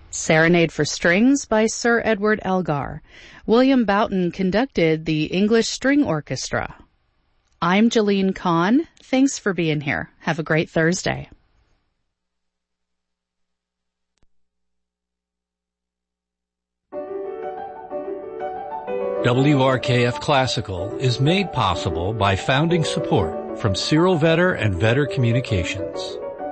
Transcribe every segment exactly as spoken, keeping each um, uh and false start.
Serenade for Strings by Sir Edward Elgar. William Boughton conducted the English String Orchestra. I'm Jalene Kahn. Thanks for being here. Have a great Thursday. W R K F Classical is made possible by founding support from Cyril Vetter and Vetter Communications.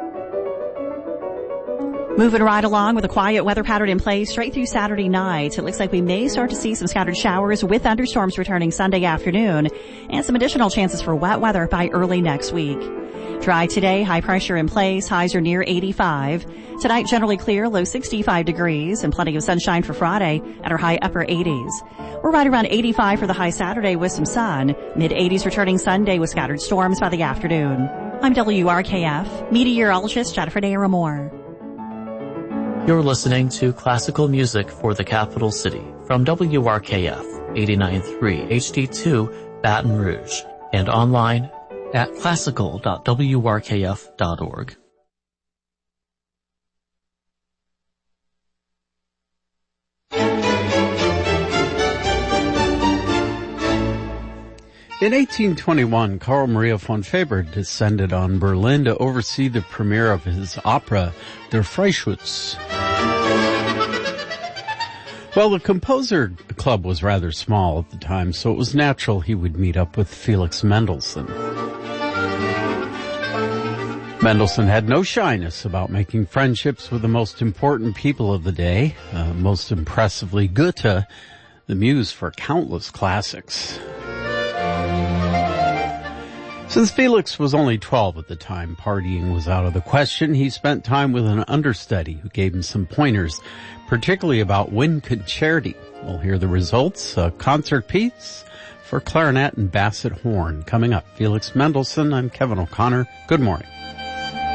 Moving right along with a quiet weather pattern in place straight through Saturday night. It looks like we may start to see some scattered showers with thunderstorms returning Sunday afternoon and some additional chances for wet weather by early next week. Dry today, high pressure in place, highs are near eighty-five. Tonight generally clear, low sixty-five degrees and plenty of sunshine for Friday at our high upper eighties. We're right around eighty-five for the high Saturday with some sun, mid eighties returning Sunday with scattered storms by the afternoon. I'm W R K F meteorologist Jennifer Naramore. You're listening to classical music for the capital city from W R K F eighty-nine point three H D two Baton Rouge and online at classical dot w r k f dot org. In eighteen twenty-one, Carl Maria von Weber descended on Berlin to oversee the premiere of his opera, Der Freischütz. Well, the composer club was rather small at the time, so it was natural he would meet up with Felix Mendelssohn. Mendelssohn had no shyness about making friendships with the most important people of the day, uh, most impressively Goethe, the muse for countless classics. Since Felix was only twelve at the time, partying was out of the question. He spent time with an understudy who gave him some pointers, particularly about wind concerti. We'll hear the results, a concert piece for clarinet and basset horn. Coming up, Felix Mendelssohn. I'm Kevin O'Connor. Good morning.